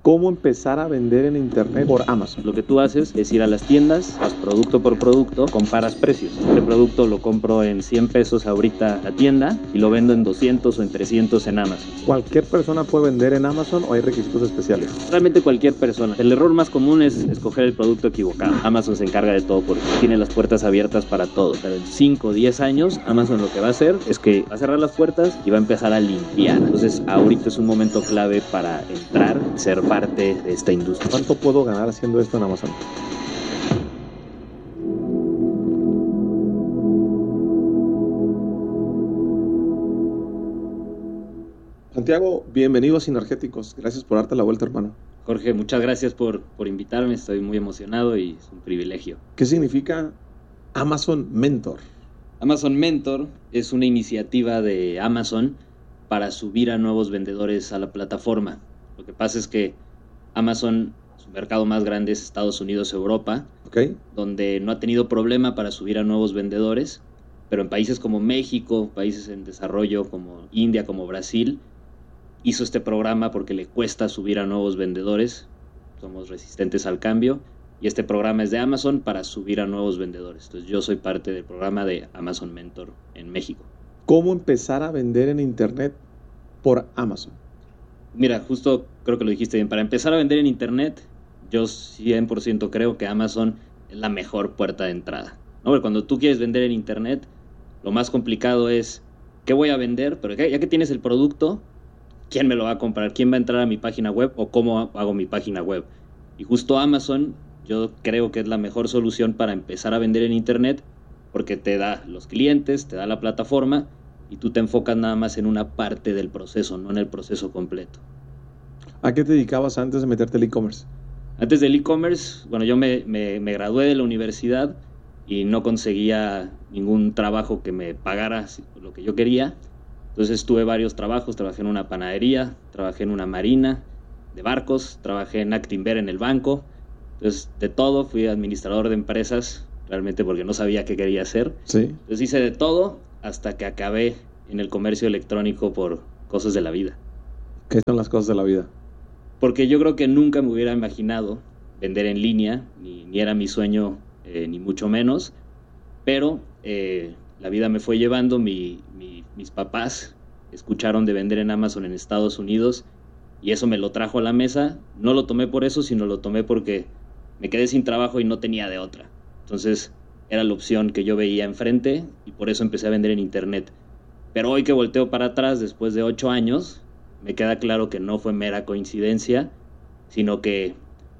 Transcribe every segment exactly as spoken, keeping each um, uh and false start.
¿Cómo empezar a vender en internet por Amazon? Lo que tú haces es ir a las tiendas, vas producto por producto, comparas precios. Este producto lo compro en cien pesos ahorita a la tienda y lo vendo en doscientos o en trescientos en Amazon. ¿Cualquier persona puede vender en Amazon o hay requisitos especiales? Realmente cualquier persona. El error más común es escoger el producto equivocado. Amazon se encarga de todo porque tiene las puertas abiertas para todo. Pero en cinco o diez años, Amazon lo que va a hacer es que va a cerrar las puertas y va a empezar a limpiar. Entonces ahorita es un momento clave para entrar, ser parte de esta industria. ¿Cuánto puedo ganar haciendo esto en Amazon? Santiago, bienvenido a Sinergéticos. Gracias por darte la vuelta, hermano. Jorge, muchas gracias por, por invitarme. Estoy muy emocionado y es un privilegio. ¿Qué significa Amazon Mentor? Amazon Mentor es una iniciativa de Amazon para subir a nuevos vendedores a la plataforma. Lo que pasa es que Amazon, su mercado más grande es Estados Unidos, Europa, okay, donde no ha tenido problema para subir a nuevos vendedores, pero en países como México, países en desarrollo como India, como Brasil, hizo este programa porque le cuesta subir a nuevos vendedores, somos resistentes al cambio, y este programa es de Amazon para subir a nuevos vendedores. Entonces yo soy parte del programa de Amazon Mentor en México. ¿Cómo empezar a vender en internet por Amazon? Mira, justo creo que lo dijiste bien. Para empezar a vender en internet, yo cien por ciento creo que Amazon es la mejor puerta de entrada, ¿no? Porque cuando tú quieres vender en internet, lo más complicado es ¿qué voy a vender? Pero ya que tienes el producto, ¿quién me lo va a comprar? ¿Quién va a entrar a mi página web? ¿O cómo hago mi página web? Y justo Amazon, yo creo que es la mejor solución para empezar a vender en internet, porque te da los clientes, te da la plataforma, y tú te enfocas nada más en una parte del proceso, no en el proceso completo. ¿A qué te dedicabas antes de meterte al e-commerce? Antes del e-commerce, bueno, yo me, me, me gradué de la universidad y no conseguía ningún trabajo que me pagara lo que yo quería. Entonces tuve varios trabajos, trabajé en una panadería, trabajé en una marina de barcos, trabajé en Actinver en el banco. Entonces de todo, fui administrador de empresas, realmente porque no sabía qué quería hacer. Sí. Entonces hice de todo hasta que acabé en el comercio electrónico por cosas de la vida. ¿Qué son las cosas de la vida? Porque yo creo que nunca me hubiera imaginado vender en línea, ni, ni era mi sueño, eh, ni mucho menos, pero eh, la vida me fue llevando, mi, mi, mis papás escucharon de vender en Amazon en Estados Unidos y eso me lo trajo a la mesa. No lo tomé por eso, sino lo tomé porque me quedé sin trabajo y no tenía de otra. Entonces era la opción que yo veía enfrente y por eso empecé a vender en internet. Pero hoy que volteo para atrás, después de ocho años, me queda claro que no fue mera coincidencia, sino que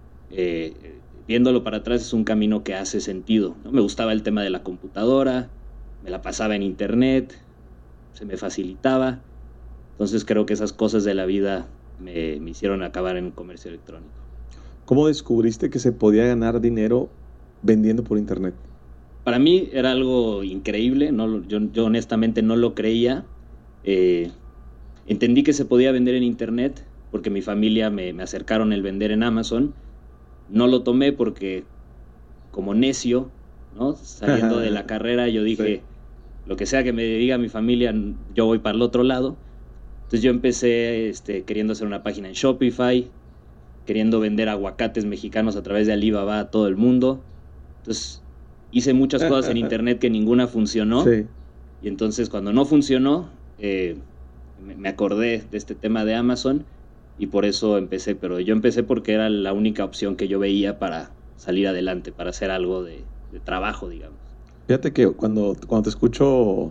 eh, viéndolo para atrás es un camino que hace sentido, ¿no? Me gustaba el tema de la computadora, me la pasaba en internet, se me facilitaba. Entonces creo que esas cosas de la vida me, me hicieron acabar en comercio electrónico. ¿Cómo descubriste que se podía ganar dinero vendiendo por internet? Para mí era algo increíble, no, yo, yo honestamente no lo creía. Eh, entendí que se podía vender en internet porque mi familia me, me acercaron el vender en Amazon. No lo tomé porque como necio, ¿no? Saliendo de la carrera yo dije, sí, lo que sea que me diga mi familia, yo voy para el otro lado. Entonces yo empecé este, queriendo hacer una página en Shopify, queriendo vender aguacates mexicanos a través de Alibaba a todo el mundo. Entonces hice muchas cosas en internet que ninguna funcionó. Sí. Y entonces cuando no funcionó, eh, me, me acordé de este tema de Amazon y por eso empecé. Pero yo empecé porque era la única opción que yo veía para salir adelante, para hacer algo de, de trabajo, digamos. Fíjate que cuando, cuando te escucho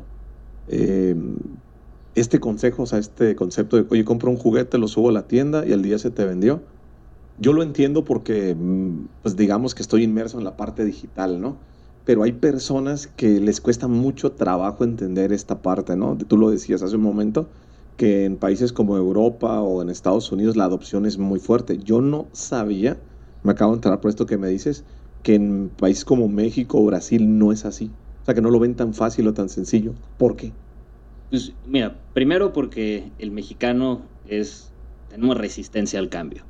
eh, este consejo, o sea, este concepto de, oye, compro un juguete, lo subo a la tienda y al día se te vendió. Yo lo entiendo porque, pues digamos que estoy inmerso en la parte digital, ¿no? Pero hay personas que les cuesta mucho trabajo entender esta parte, ¿no? Tú lo decías hace un momento, que en países como Europa o en Estados Unidos la adopción es muy fuerte. Yo no sabía, me acabo de enterar por esto que me dices, que en países como México o Brasil no es así. O sea, que no lo ven tan fácil o tan sencillo. ¿Por qué? Pues mira, primero porque el mexicano es, tenemos resistencia al cambio.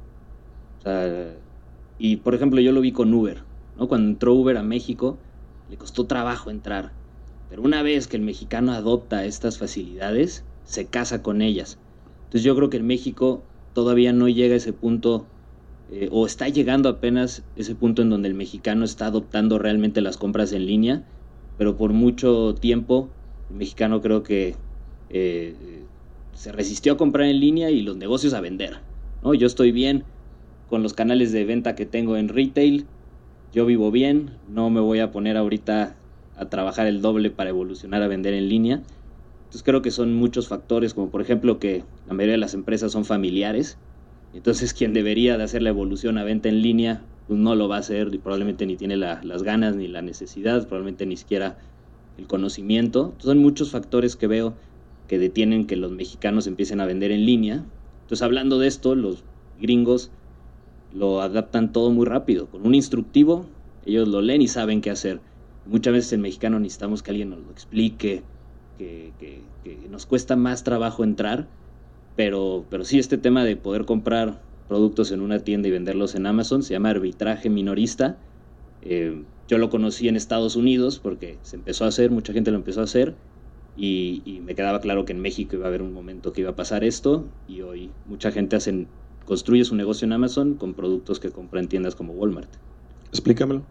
O sea, y por ejemplo yo lo vi con Uber, ¿no? Cuando entró Uber a México, le costó trabajo entrar. Pero una vez que el mexicano adopta estas facilidades, se casa con ellas. Entonces yo creo que en México todavía no llega a ese punto eh, o está llegando apenas ese punto en donde el mexicano está adoptando realmente las compras en línea, pero por mucho tiempo el mexicano creo que eh, se resistió a comprar en línea y los negocios a vender, ¿no? Yo estoy bien con los canales de venta que tengo en retail, yo vivo bien, no me voy a poner ahorita a trabajar el doble para evolucionar a vender en línea. Entonces creo que son muchos factores, como por ejemplo que la mayoría de las empresas son familiares, entonces quien debería de hacer la evolución a venta en línea pues no lo va a hacer y probablemente ni tiene la, las ganas ni la necesidad, probablemente ni siquiera el conocimiento. Entonces son muchos factores que veo que detienen que los mexicanos empiecen a vender en línea. Entonces hablando de esto, los gringos lo adaptan todo muy rápido, con un instructivo ellos lo leen y saben qué hacer. Muchas veces el mexicano necesitamos que alguien nos lo explique, que, que, que nos cuesta más trabajo entrar, pero, pero sí, este tema de poder comprar productos en una tienda y venderlos en Amazon se llama arbitraje minorista. Eh, yo lo conocí en Estados Unidos porque se empezó a hacer, mucha gente lo empezó a hacer, y, y me quedaba claro que en México iba a haber un momento que iba a pasar esto, y hoy mucha gente hace, construye su negocio en Amazon con productos que compra en tiendas como Walmart. Explícamelo.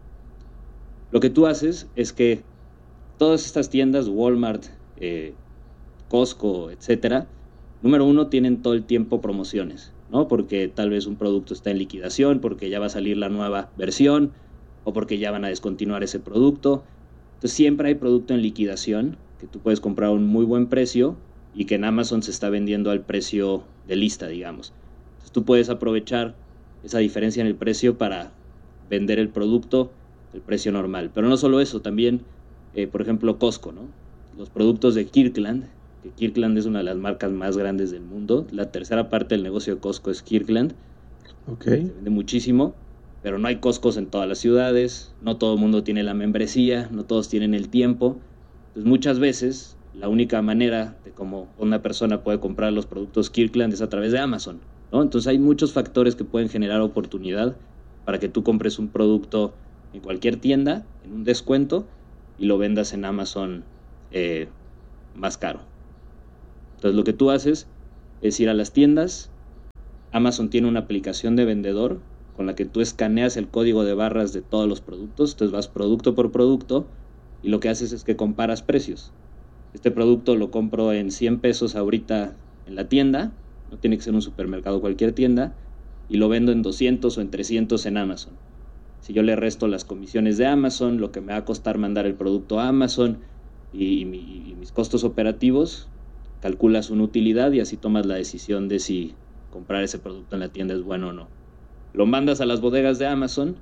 Lo que tú haces es que todas estas tiendas, Walmart, eh, Costco, etcétera, número uno, tienen todo el tiempo promociones, ¿no? Porque tal vez un producto está en liquidación, porque ya va a salir la nueva versión, o porque ya van a descontinuar ese producto. Entonces siempre hay producto en liquidación que tú puedes comprar a un muy buen precio y que en Amazon se está vendiendo al precio de lista, digamos. Entonces tú puedes aprovechar esa diferencia en el precio para vender el producto el precio normal. Pero no solo eso, también, eh, por ejemplo, Costco, ¿no? Los productos de Kirkland, que Kirkland es una de las marcas más grandes del mundo. La tercera parte del negocio de Costco es Kirkland. Okay. Se vende muchísimo, pero no hay Costcos en todas las ciudades, no todo el mundo tiene la membresía, no todos tienen el tiempo. Entonces muchas veces la única manera de cómo una persona puede comprar los productos Kirkland es a través de Amazon, ¿no? Entonces hay muchos factores que pueden generar oportunidad para que tú compres un producto en cualquier tienda, en un descuento, y lo vendas en Amazon eh, más caro. Entonces lo que tú haces es ir a las tiendas. Amazon tiene una aplicación de vendedor con la que tú escaneas el código de barras de todos los productos. Entonces vas producto por producto y lo que haces es que comparas precios. Este producto lo compro en cien pesos ahorita en la tienda, no tiene que ser un supermercado, cualquier tienda, y lo vendo en doscientos o en trescientos en Amazon. Si yo le resto las comisiones de Amazon, lo que me va a costar mandar el producto a Amazon y, y, mi, y mis costos operativos, calculas una utilidad y así tomas la decisión de si comprar ese producto en la tienda es bueno o no. Lo mandas a las bodegas de Amazon,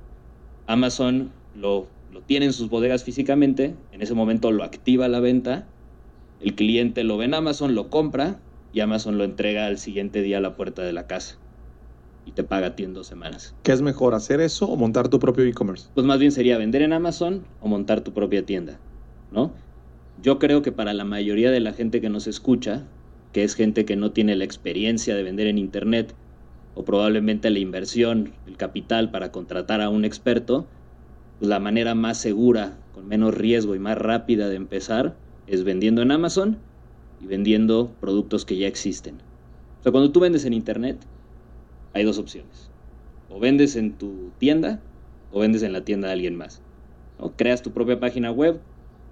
Amazon lo, lo tiene en sus bodegas físicamente, en ese momento lo activa la venta, el cliente lo ve en Amazon, lo compra y Amazon lo entrega al siguiente día a la puerta de la casa. Y te paga a ti en dos semanas. ¿Qué es mejor, hacer eso o montar tu propio e-commerce? Pues más bien sería vender en Amazon o montar tu propia tienda, ¿no? Yo creo que para la mayoría de la gente que nos escucha, que es gente que no tiene la experiencia de vender en internet o probablemente la inversión, el capital para contratar a un experto, pues la manera más segura, con menos riesgo y más rápida de empezar es vendiendo en Amazon y vendiendo productos que ya existen. O sea, cuando tú vendes en internet, hay dos opciones. O vendes en tu tienda o vendes en la tienda de alguien más, ¿no? Creas tu propia página web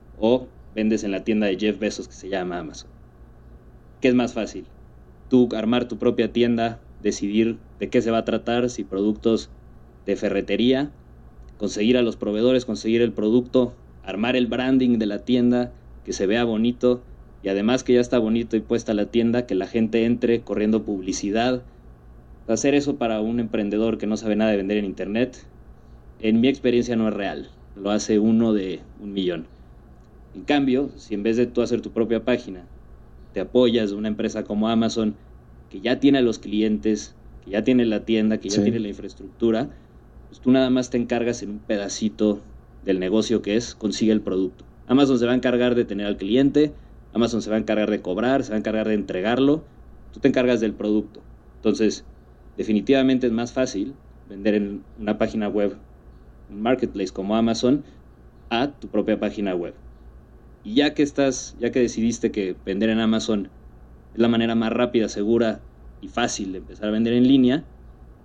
o vendes en la tienda de Jeff Bezos que se llama Amazon. ¿Qué es más fácil? Tú armar tu propia tienda, decidir de qué se va a tratar, si productos de ferretería, conseguir a los proveedores, conseguir el producto, armar el branding de la tienda, que se vea bonito y además que ya está bonito y puesta la tienda, que la gente entre corriendo publicidad. Hacer eso para un emprendedor que no sabe nada de vender en internet, en mi experiencia no es real. Lo hace uno de un millón. En cambio, si en vez de tú hacer tu propia página, te apoyas de una empresa como Amazon, que ya tiene a los clientes, que ya tiene la tienda, que ya sí. tiene la infraestructura, pues tú nada más te encargas en un pedacito del negocio que es consigue el producto. Amazon se va a encargar de tener al cliente, Amazon se va a encargar de cobrar, se va a encargar de entregarlo, tú te encargas del producto. Entonces, definitivamente es más fácil vender en una página web, un marketplace como Amazon, a tu propia página web. Y ya que estás, ya que decidiste que vender en Amazon es la manera más rápida, segura y fácil de empezar a vender en línea,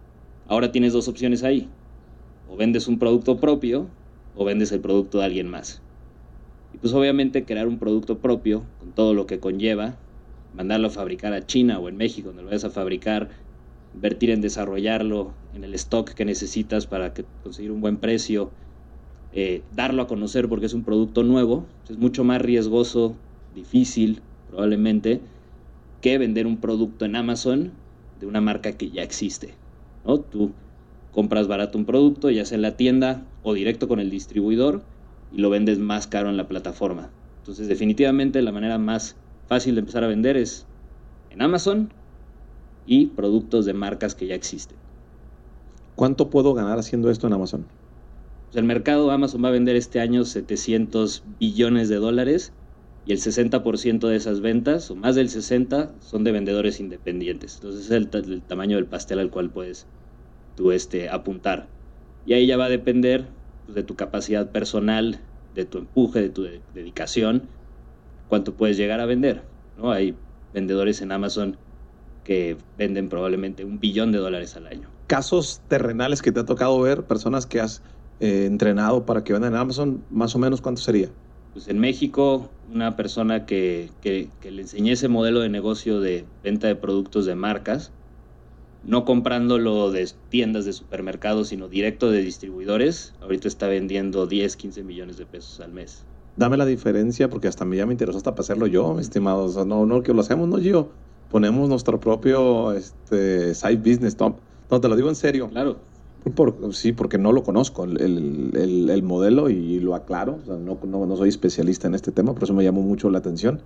Ahora tienes dos opciones ahí. O vendes un producto propio o vendes el producto de alguien más. Y pues obviamente crear un producto propio con todo lo que conlleva, mandarlo a fabricar a China o en México, donde lo vayas a fabricar, invertir en desarrollarlo, en el stock que necesitas para que, conseguir un buen precio, eh, darlo a conocer porque es un producto nuevo, es mucho más riesgoso, difícil probablemente, que vender un producto en Amazon de una marca que ya existe, ¿no? Tú compras barato un producto, ya sea en la tienda o directo con el distribuidor, y lo vendes más caro en la plataforma. Entonces, definitivamente la manera más fácil de empezar a vender es en Amazon y productos de marcas que ya existen. ¿Cuánto puedo ganar haciendo esto en Amazon? Pues el mercado Amazon va a vender este año setecientos billones de dólares y el sesenta por ciento de esas ventas, o más del sesenta por ciento, son de vendedores independientes. Entonces, es el, el tamaño del pastel al cual puedes tú este, apuntar. Y ahí ya va a depender pues, de tu capacidad personal, de tu empuje, de tu de- dedicación, cuánto puedes llegar a vender, ¿no? Hay vendedores en Amazon que venden probablemente un billón de dólares al año. Casos terrenales que te ha tocado ver, personas que has eh, entrenado para que vendan en Amazon, más o menos, ¿cuánto sería? Pues en México, una persona que, que, que le enseñé ese modelo de negocio de venta de productos de marcas, no comprándolo de tiendas de supermercados, sino directo de distribuidores, ahorita está vendiendo diez, quince millones de pesos al mes. Dame la diferencia, porque hasta a mí ya me interesó hasta para hacerlo yo, mi estimado. O sea, no, no que lo hacemos, no, Gio. Ponemos nuestro propio este, side business, Tom. No, te lo digo en serio. Claro. Por, sí, porque no lo conozco, el, el, el, el modelo, y lo aclaro. O sea, no, no, no soy especialista en este tema, por eso me llamó mucho la atención.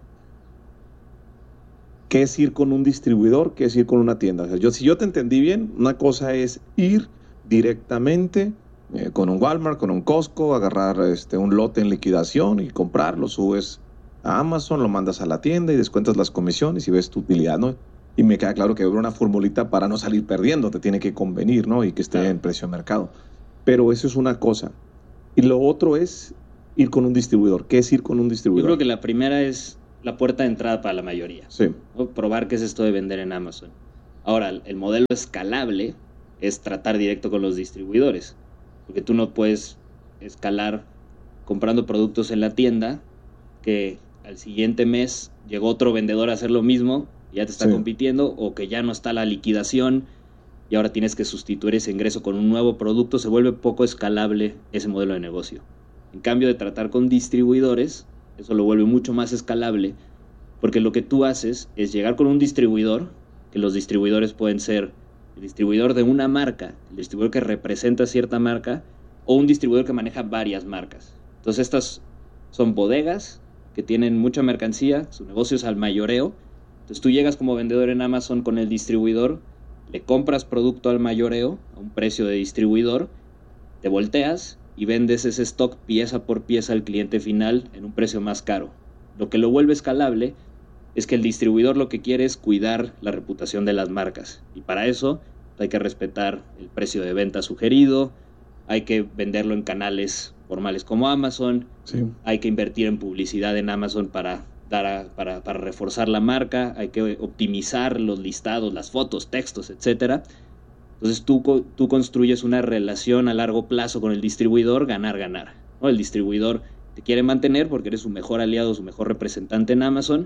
¿Qué es ir con un distribuidor? ¿Qué es ir con una tienda? O sea, yo, si yo te entendí bien, una cosa es ir directamente eh, con un Walmart, con un Costco, agarrar este, un lote en liquidación y comprarlo, subes a Amazon, lo mandas a la tienda y descuentas las comisiones y ves tu utilidad, ¿no? Y me queda claro que habrá una formulita para no salir perdiendo, te tiene que convenir, ¿no? Y que esté Claro. en precio de mercado. Pero eso es una cosa. Y lo otro es ir con un distribuidor. ¿Qué es ir con un Yo distribuidor? creo que la primera es la puerta de entrada para la mayoría, Sí. ¿no? Probar qué es esto de vender en Amazon. Ahora, el modelo escalable es tratar directo con los distribuidores, porque tú no puedes escalar comprando productos en la tienda que al siguiente mes llegó otro vendedor a hacer lo mismo y ya te está Sí. compitiendo, o que ya no está la liquidación y ahora tienes que sustituir ese ingreso con un nuevo producto. Se vuelve poco escalable ese modelo de negocio. En cambio de tratar con distribuidores, eso lo vuelve mucho más escalable, porque lo que tú haces es llegar con un distribuidor, que los distribuidores pueden ser el distribuidor de una marca, el distribuidor que representa cierta marca, o un distribuidor que maneja varias marcas. Entonces estas son bodegas que tienen mucha mercancía, su negocio es al mayoreo. Entonces tú llegas como vendedor en Amazon con el distribuidor, le compras producto al mayoreo a un precio de distribuidor, te volteas y vendes ese stock pieza por pieza al cliente final en un precio más caro. Lo que lo vuelve escalable es que el distribuidor lo que quiere es cuidar la reputación de las marcas, y para eso hay que respetar el precio de venta sugerido, hay que venderlo en canales formales como Amazon, Sí. hay que invertir en publicidad en Amazon para, dar a, para, para reforzar la marca, hay que optimizar los listados, las fotos, textos, etcétera. Entonces tú, tú construyes una relación a largo plazo con el distribuidor, ganar, ganar, ¿no? El distribuidor te quiere mantener porque eres su mejor aliado, su mejor representante en Amazon,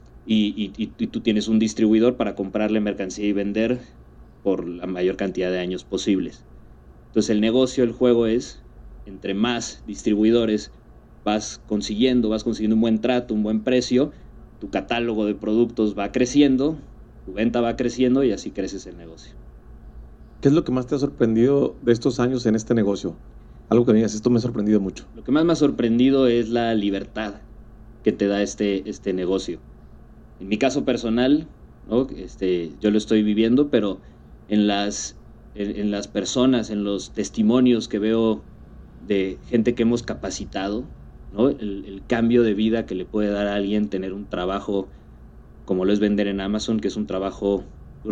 y, y, y, y tú tienes un distribuidor para comprarle mercancía y vender por la mayor cantidad de años posibles. Entonces el negocio, el juego es, entre más distribuidores vas consiguiendo, vas consiguiendo un buen trato, un buen precio, tu catálogo de productos va creciendo, tu venta va creciendo y así creces el negocio. ¿Qué es lo que más te ha sorprendido de estos años en este negocio? Algo que me digas, esto me ha sorprendido mucho. Lo que más me ha sorprendido es la libertad que te da este, este negocio. En mi caso personal, ¿no? este, yo lo estoy viviendo, pero en las, en, en las personas, en los testimonios que veo de gente que hemos capacitado, ¿no? el, el cambio de vida que le puede dar a alguien tener un trabajo como lo es vender en Amazon, que es un trabajo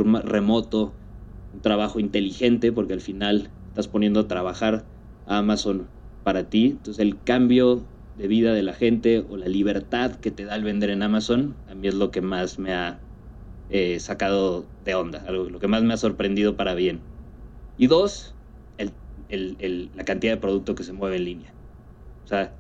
remoto, un trabajo inteligente, porque al final estás poniendo a trabajar a Amazon para ti. Entonces el cambio de vida de la gente o la libertad que te da el vender en Amazon, a mí es lo que más me ha eh, sacado de onda, algo, lo que más me ha sorprendido para bien. Y dos, el, el, el, la cantidad de producto que se mueve en línea. O sea,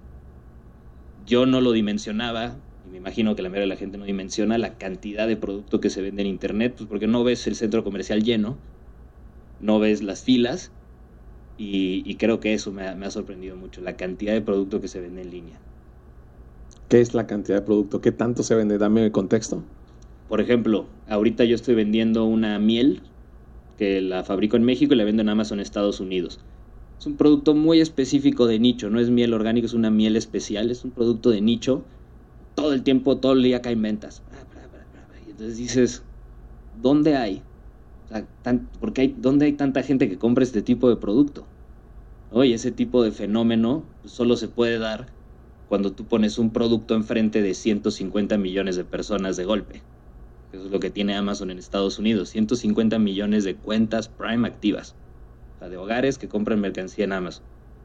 yo no lo dimensionaba, y me imagino que la mayoría de la gente no dimensiona la cantidad de producto que se vende en internet, pues porque no ves el centro comercial lleno, no ves las filas, y, y creo que eso me ha, me ha sorprendido mucho, la cantidad de producto que se vende en línea. ¿Qué es la cantidad de producto? ¿Qué tanto se vende? Dame el contexto. Por ejemplo, ahorita yo estoy vendiendo una miel que la fabrico en México y la vendo en Amazon Estados Unidos. Es un producto muy específico de nicho, no es miel orgánica, es una miel especial, es un producto de nicho. Todo el tiempo, todo el día caen ventas. Y entonces dices, ¿dónde hay? O sea, tan, porque hay, ¿dónde hay tanta gente que compra este tipo de producto? ¿No? Y ese tipo de fenómeno pues, solo se puede dar cuando tú pones un producto enfrente de ciento cincuenta millones de personas de golpe. Eso es lo que tiene Amazon en Estados Unidos, ciento cincuenta millones de cuentas Prime activas, o sea, de hogares que compran mercancía en Amazon.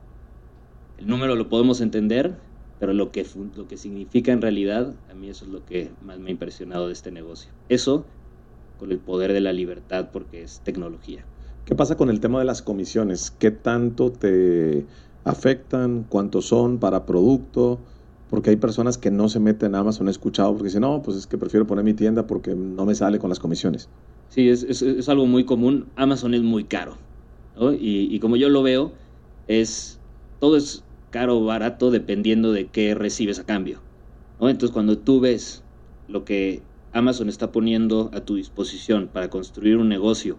El número lo podemos entender, pero lo que, lo que significa en realidad, a mí eso es lo que más me ha impresionado de este negocio. Eso con el poder de la libertad, porque es tecnología. ¿Qué pasa con el tema de las comisiones? ¿Qué tanto te afectan? ¿Cuántos son para producto? Porque hay personas que no se meten a Amazon, he escuchado, porque dicen, no, pues es que prefiero poner mi tienda porque no me sale con las comisiones. Sí, es, es, es algo muy común. Amazon es muy caro, ¿no? Y, y como yo lo veo, es todo es caro o barato dependiendo de qué recibes a cambio, ¿no? Entonces, cuando tú ves lo que Amazon está poniendo a tu disposición para construir un negocio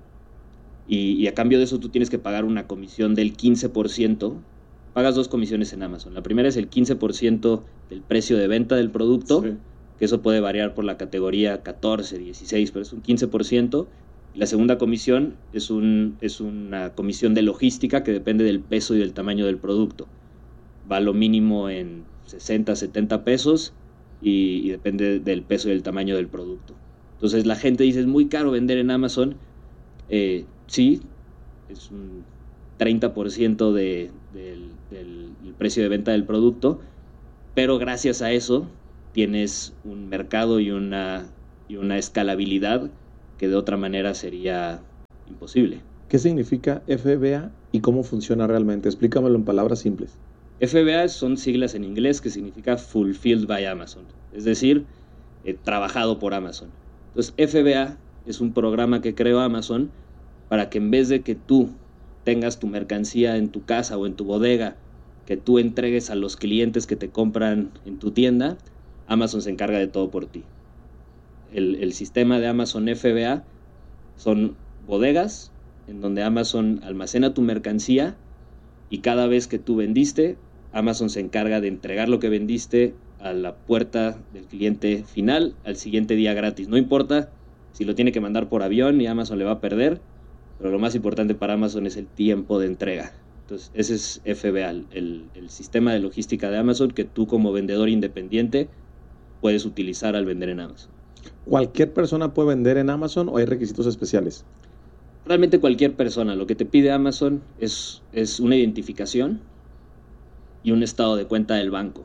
y, y a cambio de eso tú tienes que pagar una comisión del quince por ciento, pagas dos comisiones en Amazon. La primera es el quince por ciento del precio de venta del producto, sí, que eso puede variar por la categoría catorce, dieciséis, pero es un quince por ciento. Y la segunda comisión es, un, es una comisión de logística que depende del peso y del tamaño del producto. Va lo mínimo en sesenta, setenta pesos y, y depende del peso y del tamaño del producto. Entonces la gente dice, es muy caro vender en Amazon. Eh, sí, es un treinta por ciento de, del, del, del precio de venta del producto, pero gracias a eso tienes un mercado y una, y una escalabilidad que de otra manera sería imposible. ¿Qué significa F B A y cómo funciona realmente? Explícamelo en palabras simples. F B A son siglas en inglés que significa Fulfilled by Amazon, es decir, eh, trabajado por Amazon. Entonces F B A es un programa que creó Amazon para que en vez de que tú tengas tu mercancía en tu casa o en tu bodega, que tú entregues a los clientes que te compran en tu tienda, Amazon se encarga de todo por ti. El, el sistema de Amazon F B A son bodegas en donde Amazon almacena tu mercancía y cada vez que tú vendiste, Amazon se encarga de entregar lo que vendiste a la puerta del cliente final al siguiente día gratis. No importa si lo tiene que mandar por avión y Amazon le va a perder, pero lo más importante para Amazon es el tiempo de entrega. Entonces, ese es F B A, el, el sistema de logística de Amazon que tú como vendedor independiente puedes utilizar al vender en Amazon. ¿Cualquier persona puede vender en Amazon o hay requisitos especiales? Realmente cualquier persona. Lo que te pide Amazon es, es una identificación y un estado de cuenta del banco.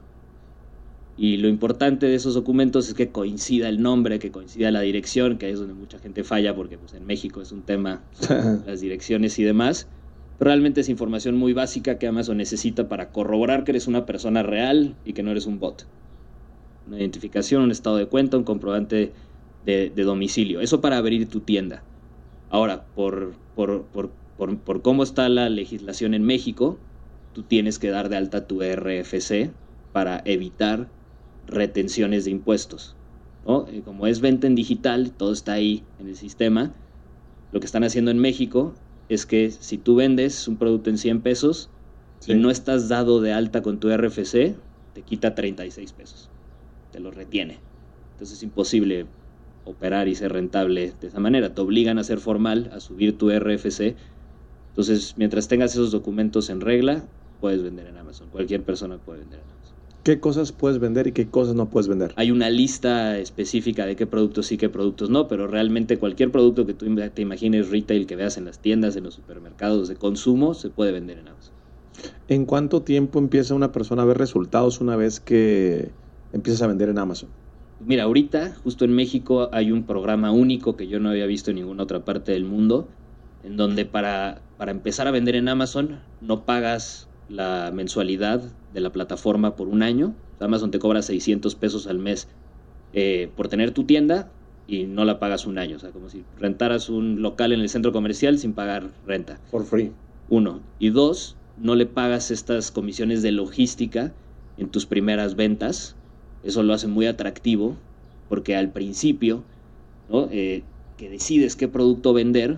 Y lo importante de esos documentos es que coincida el nombre, que coincida la dirección, que ahí es donde mucha gente falla porque pues, en México es un tema las direcciones y demás. Pero realmente es información muy básica que Amazon necesita para corroborar que eres una persona real y que no eres un bot. Una identificación, un estado de cuenta, un comprobante de, de domicilio. Eso para abrir tu tienda. Ahora, por, por, por, por, por cómo está la legislación en México, tú tienes que dar de alta tu R F C para evitar retenciones de impuestos, ¿no? Como es venta en digital, todo está ahí en el sistema. Lo que están haciendo en México es que si tú vendes un producto en cien pesos sí. y no estás dado de alta con tu R F C, te quita treinta y seis pesos. Te lo retiene. Entonces es imposible operar y ser rentable de esa manera. Te obligan a ser formal, a subir tu R F C. Entonces, mientras tengas esos documentos en regla, puedes vender en Amazon. Cualquier persona puede vender en Amazon. ¿Qué cosas puedes vender y qué cosas no puedes vender? Hay una lista específica de qué productos sí, qué productos no, pero realmente cualquier producto que tú te imagines retail, que veas en las tiendas, en los supermercados de consumo, se puede vender en Amazon. ¿En cuánto tiempo empieza una persona a ver resultados una vez que empiezas a vender en Amazon? Mira, ahorita, justo en México, hay un programa único que yo no había visto en ninguna otra parte del mundo, en donde para, para empezar a vender en Amazon no pagas la mensualidad de la plataforma por un año. Amazon te cobra seiscientos pesos al mes eh, por tener tu tienda y no la pagas un año. O sea, como si rentaras un local en el centro comercial sin pagar renta. For free. Uno. Y dos, no le pagas estas comisiones de logística en tus primeras ventas. Eso lo hace muy atractivo porque al principio, ¿no? eh, que decides qué producto vender,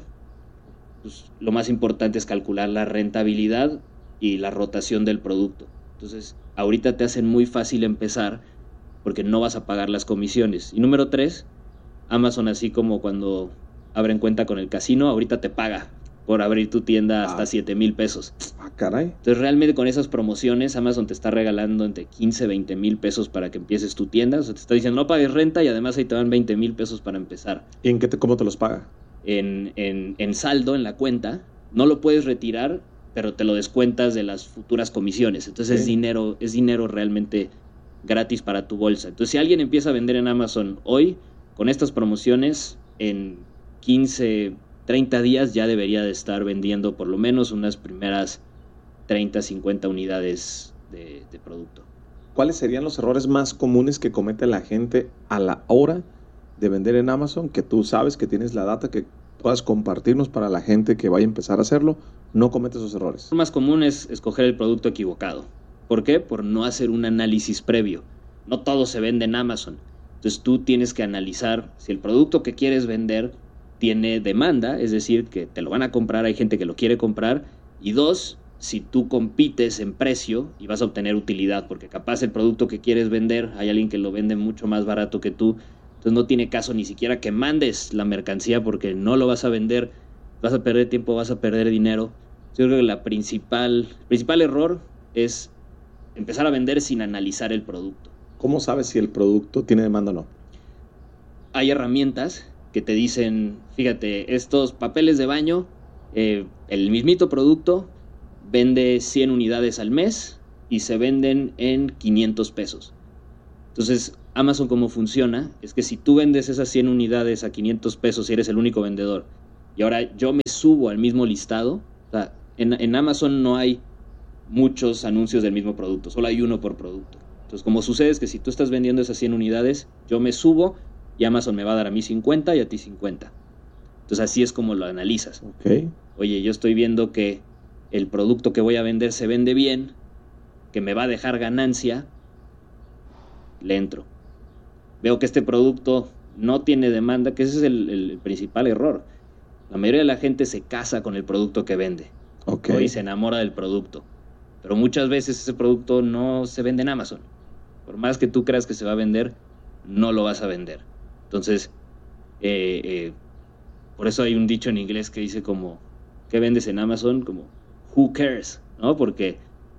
pues lo más importante es calcular la rentabilidad y la rotación del producto. Entonces, ahorita te hacen muy fácil empezar porque no vas a pagar las comisiones. Y número tres, Amazon, así como cuando abren cuenta con el casino, ahorita te paga por abrir tu tienda hasta ah. siete mil pesos. Ah, caray. Entonces, realmente con esas promociones, Amazon te está regalando entre quince, veinte mil pesos para que empieces tu tienda. O sea, te está diciendo, no pagues renta y además ahí te dan veinte mil pesos para empezar. ¿Y en qué te, cómo te los paga? En, en, en saldo, en la cuenta. No lo puedes retirar, pero te lo descuentas de las futuras comisiones. Entonces, sí. es dinero, es dinero realmente gratis para tu bolsa. Entonces, si alguien empieza a vender en Amazon hoy, con estas promociones, en quince, treinta días ya debería de estar vendiendo por lo menos unas primeras treinta, cincuenta unidades de, de producto. ¿Cuáles serían los errores más comunes que comete la gente a la hora de vender en Amazon? Que tú sabes que tienes la data, que puedas compartirnos para la gente que vaya a empezar a hacerlo. No comete esos errores. Lo más común es escoger el producto equivocado. ¿Por qué? Por no hacer un análisis previo. No todo se vende en Amazon. Entonces tú tienes que analizar si el producto que quieres vender tiene demanda, es decir, que te lo van a comprar, hay gente que lo quiere comprar. Y dos, si tú compites en precio y vas a obtener utilidad, porque capaz el producto que quieres vender, hay alguien que lo vende mucho más barato que tú. Entonces no tiene caso ni siquiera que mandes la mercancía porque no lo vas a vender, vas a perder tiempo, vas a perder dinero. Yo creo que la principal, el principal error es empezar a vender sin analizar el producto. ¿Cómo sabes si el producto tiene demanda o no? Hay herramientas que te dicen, fíjate, estos papeles de baño, eh, el mismito producto vende cien unidades al mes y se venden en quinientos pesos. Entonces, Amazon, ¿cómo funciona? Es que si tú vendes esas cien unidades a quinientos pesos y eres el único vendedor, y ahora yo me subo al mismo listado, o sea, en, en Amazon no hay muchos anuncios del mismo producto, solo hay uno por producto. Entonces, como sucede es que si tú estás vendiendo esas cien unidades, yo me subo y Amazon me va a dar a mí cincuenta y a ti cincuenta. Entonces, así es como lo analizas. Okay. Oye, yo estoy viendo que el producto que voy a vender se vende bien, que me va a dejar ganancia, le entro. Veo que este producto no tiene demanda, que ese es el, el principal error. La mayoría de la gente se casa con el producto que vende. Okay. ¿no? Y se enamora del producto. Pero muchas veces ese producto no se vende en Amazon. Por más que tú creas que se va a vender, no lo vas a vender. Entonces, eh, eh, por eso hay un dicho en inglés que dice como, ¿qué vendes en Amazon? Como, who cares, ¿no? Porque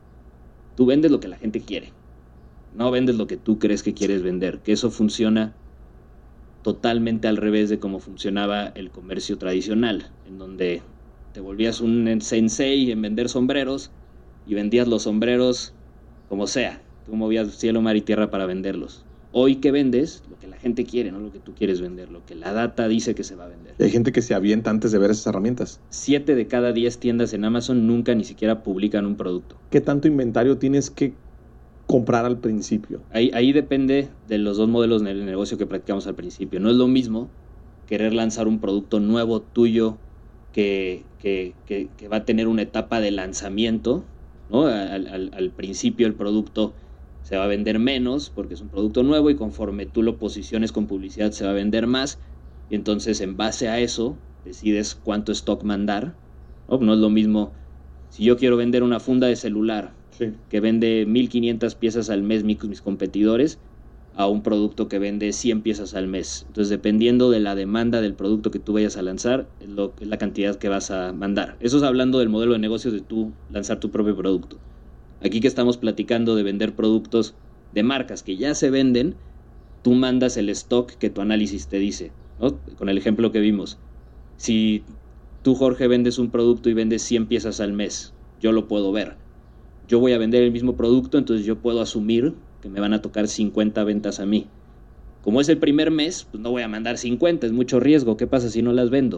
tú vendes lo que la gente quiere. No vendes lo que tú crees que quieres vender. Que eso funciona totalmente al revés de cómo funcionaba el comercio tradicional, en donde te volvías un sensei en vender sombreros y vendías los sombreros como sea. Tú movías cielo, mar y tierra para venderlos. Hoy, ¿qué vendes? Lo que la gente quiere, no lo que tú quieres vender, lo que la data dice que se va a vender. Hay gente que se avienta antes de ver esas herramientas. Siete de cada diez tiendas en Amazon nunca ni siquiera publican un producto. ¿Qué tanto inventario tienes que comprar al principio? Ahí, ahí depende de los dos modelos de negocio que practicamos al principio. No es lo mismo querer lanzar un producto nuevo tuyo que, que, que, que va a tener una etapa de lanzamiento, ¿no? Al, al, al principio el producto se va a vender menos porque es un producto nuevo y conforme tú lo posiciones con publicidad se va a vender más y entonces en base a eso decides cuánto stock mandar, ¿no? No es lo mismo si yo quiero vender una funda de celular sí. que vende mil quinientas piezas al mes mis, mis competidores a un producto que vende cien piezas al mes. Entonces dependiendo de la demanda del producto que tú vayas a lanzar es, lo, es la cantidad que vas a mandar. Eso es hablando del modelo de negocio de tú lanzar tu propio producto. Aquí que estamos platicando de vender productos de marcas que ya se venden, tú mandas el stock que tu análisis te dice, ¿no? Con el ejemplo que vimos. Si tú, Jorge, vendes un producto y vendes cien piezas al mes, yo lo puedo ver. Yo voy a vender el mismo producto, entonces yo puedo asumir que me van a tocar cincuenta ventas a mí. Como es el primer mes, pues no voy a mandar cincuenta, es mucho riesgo. ¿Qué pasa si no las vendo?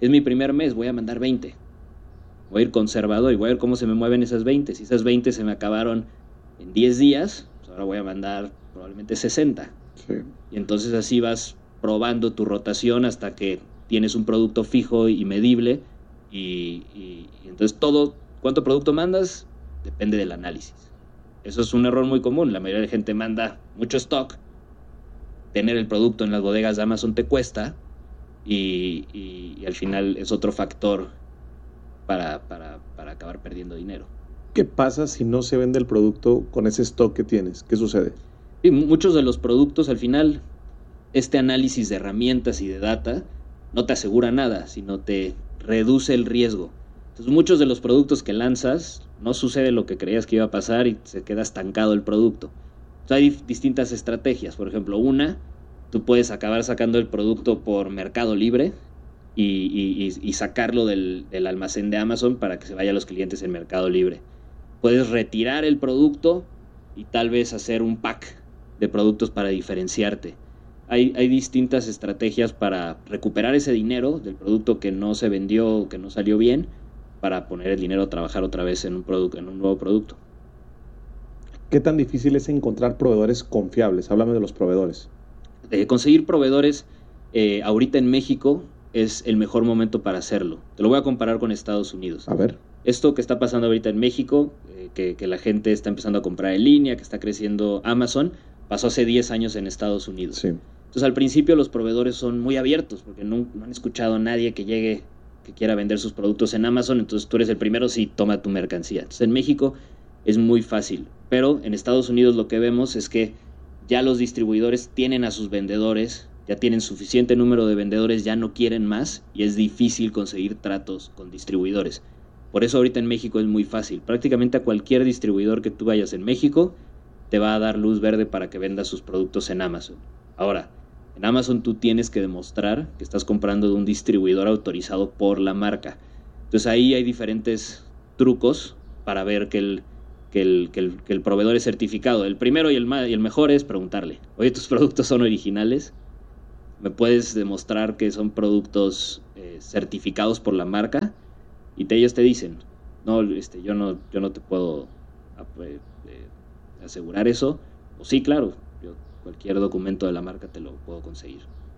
es mi primer mes, voy a mandar veinte. Voy a ir conservador y voy a ver cómo se me mueven esas veinte. Si esas veinte se me acabaron en diez días, pues ahora voy a mandar probablemente sesenta. Sí. Y entonces así vas probando tu rotación hasta que tienes un producto fijo y medible. Y, y, y entonces todo, ¿cuánto producto mandas? Depende del análisis. Eso es un error muy común. La mayoría de la gente manda mucho stock. Tener el producto en las bodegas de Amazon te cuesta. Y, y, y al final es otro factor para, para, para acabar perdiendo dinero. ¿Qué pasa si no se vende el producto con ese stock que tienes? ¿Qué sucede? Y muchos de los productos, al final, este análisis de herramientas y de data no te asegura nada, sino te reduce el riesgo. Entonces, muchos de los productos que lanzas, no sucede lo que creías que iba a pasar y se queda estancado el producto. Entonces, hay distintas estrategias. Por ejemplo, una, tú puedes acabar sacando el producto por Mercado Libre y, y, y sacarlo del, del almacén de Amazon para que se vaya a los clientes en Mercado Libre. Puedes retirar el producto y tal vez hacer un pack de productos para diferenciarte. Hay, hay distintas estrategias para recuperar ese dinero del producto que no se vendió o que no salió bien, para poner el dinero a trabajar otra vez en un producto, en un nuevo producto. ¿Qué tan difícil es encontrar proveedores confiables? Háblame de los proveedores. De conseguir proveedores eh, ahorita en México es el mejor momento para hacerlo. Te lo voy a comparar con Estados Unidos. A ver. Esto que está pasando ahorita en México, eh, que, que la gente está empezando a comprar en línea, que está creciendo Amazon, pasó hace diez años en Estados Unidos. Sí. Entonces, al principio los proveedores son muy abiertos, porque no, no han escuchado a nadie que llegue, que quiera vender sus productos en Amazon, entonces tú eres el primero, sí, toma tu mercancía. Entonces, en México es muy fácil, pero en Estados Unidos lo que vemos es que ya los distribuidores tienen a sus vendedores, ya tienen suficiente número de vendedores, ya no quieren más, y es difícil conseguir tratos con distribuidores. Por eso ahorita en México es muy fácil. Prácticamente a cualquier distribuidor que tú vayas en México te va a dar luz verde para que vendas sus productos en Amazon. Ahora, en Amazon tú tienes que demostrar que estás comprando de un distribuidor autorizado por la marca. Entonces ahí hay diferentes trucos para ver que el, que el, que el, que el proveedor es certificado. El primero y el, ma- y el mejor es preguntarle, oye, ¿tus productos son originales? ¿Me puedes demostrar que son productos eh, certificados por la marca? Y te, ellos te dicen, no, este, yo no, yo no te puedo eh, eh, asegurar eso. O sí, claro, yo cualquier documento de la marca te lo puedo conseguir.